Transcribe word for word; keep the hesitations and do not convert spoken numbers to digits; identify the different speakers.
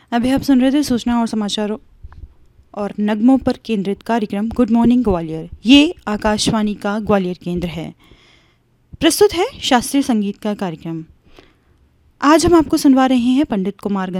Speaker 1: अभी आप सुन रहे थे सूचना और समाचारों और नगमों पर केंद्रित कार्यक्रम गुड मॉर्निंग ग्वालियर। ये आकाशवाणी का ग्वालियर केंद्र है। प्रस्तुत है शास्त्रीय संगीत का कार्यक्रम। आज हम आपको सुनवा रहे हैं पंडित कुमार